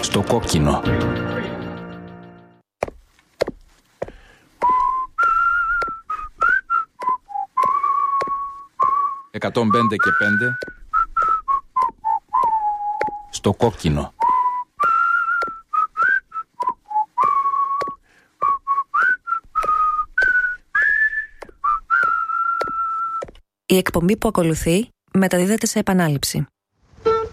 Στο κόκκινο. «105 και 5». Στο κόκκινο. Η εκπομπή που ακολουθεί μεταδίδεται σε επανάληψη.